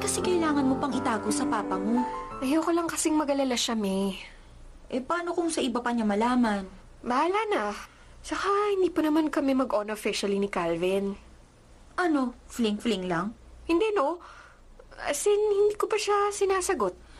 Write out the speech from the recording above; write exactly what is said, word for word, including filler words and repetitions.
kasi kailangan mo pang itago sa papa mo? Ayoko lang kasing mag-alala siya, May. Eh, paano kung sa iba pa niya malaman? Bahala na. Saka, hindi pa naman kami mag-on officially ni Calvin. Ano, fling-fling lang? Hindi, no? As in, hindi ko pa siya sinasagot.